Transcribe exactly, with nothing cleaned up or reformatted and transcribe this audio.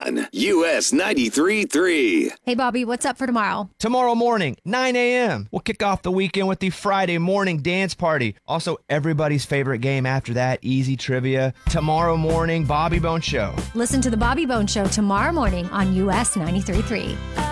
on U S ninety-three point three. Hey, Bobby, what's up for tomorrow? Tomorrow morning, nine a.m., we'll kick off the weekend with the Friday morning dance party. Also, everybody's favorite game after that, easy trivia. Tomorrow morning, Bobby Bone Show. Listen to the Bobby Bone Show tomorrow morning on U S ninety-three point three.